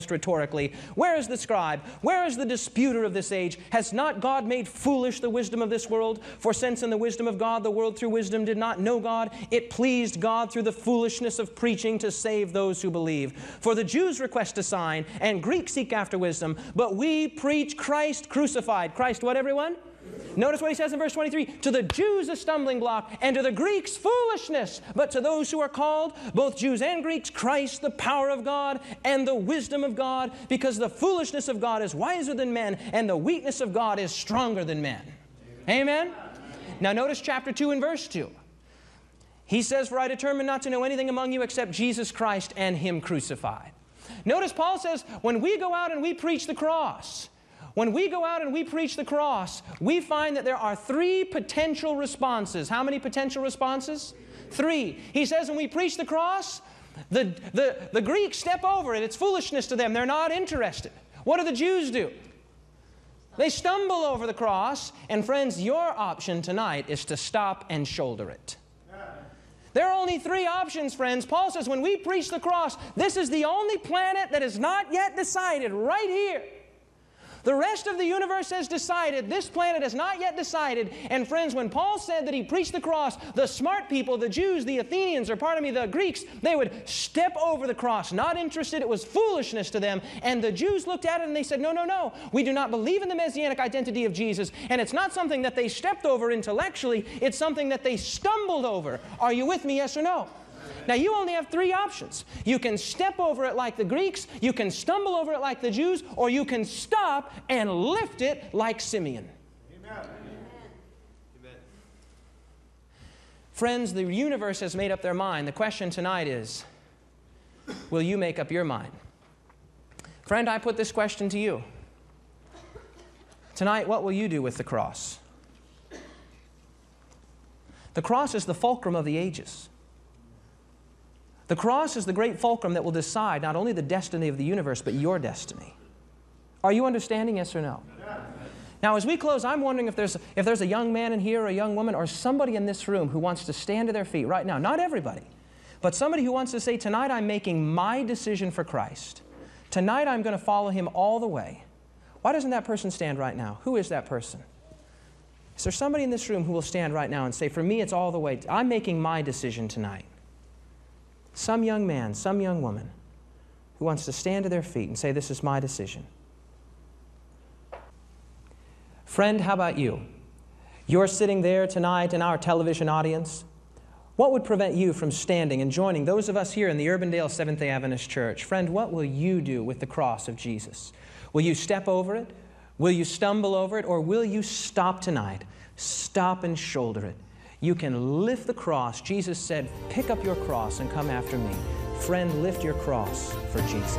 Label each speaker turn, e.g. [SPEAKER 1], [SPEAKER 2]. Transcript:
[SPEAKER 1] rhetorically, where is the scribe? Where is the disputer of this age? Has not God made foolish the wisdom of this world? For since in the wisdom of God the world through wisdom did not know God, it pleased God through the foolishness of preaching to save those who believe. For the Jews request a sign, and Greeks seek after wisdom, but we preach Christ crucified. Christ what, everyone? Notice what he says in verse 23, to the Jews a stumbling block, and to the Greeks foolishness, but to those who are called, both Jews and Greeks, Christ the power of God and the wisdom of God, because the foolishness of God is wiser than men, and the weakness of God is stronger than men. Amen? Amen? Now notice chapter 2 and verse 2. He says, for I determined not to know anything among you except Jesus Christ and Him crucified. Notice Paul says, when we go out and we preach the cross, when we go out and we preach the cross, we find that there are 3 potential responses. How many potential responses? 3. He says when we preach the cross, the Greeks step over it. It's foolishness to them. They're not interested. What do the Jews do? They stumble over the cross. And friends, your option tonight is to stop and shoulder it. There are only 3 options, friends. Paul says when we preach the cross, this is the only planet that is not yet decided right here. The rest of the universe has decided. This planet has not yet decided. And friends, when Paul said that he preached the cross, the smart people, the Jews, the Athenians, or pardon me, the Greeks, they would step over the cross, not interested. It was foolishness to them. And the Jews looked at it and they said, no, no, no. We do not believe in the Messianic identity of Jesus. And it's not something that they stepped over intellectually. It's something that they stumbled over. Are you with me, yes or no? Now, you only have 3 options. You can step over it like the Greeks, you can stumble over it like the Jews, or you can stop and lift it like Simeon. Amen. Amen. Friends, the universe has made up their mind. The question tonight is, will you make up your mind? Friend, I put this question to you. Tonight, what will you do with the cross? The cross is the fulcrum of the ages. The cross is the great fulcrum that will decide not only the destiny of the universe, but your destiny. Are you understanding, yes or no? Now, as we close, I'm wondering if there's a young man in here or a young woman or somebody in this room who wants to stand to their feet right now. Not everybody, but somebody who wants to say, tonight I'm making my decision for Christ. Tonight I'm going to follow Him all the way. Why doesn't that person stand right now? Who is that person? Is there somebody in this room who will stand right now and say, for me it's all the way. I'm making my decision tonight. Some young man, some young woman who wants to stand to their feet and say, this is my decision. Friend, how about you? You're sitting there tonight in our television audience. What would prevent you from standing and joining those of us here in the Urbandale Seventh-day Adventist Church? Friend, what will you do with the cross of Jesus? Will you step over it? Will you stumble over it? Or will you stop tonight? Stop and shoulder it. You can lift the cross. Jesus said, pick up your cross and come after me. Friend, lift your cross for Jesus.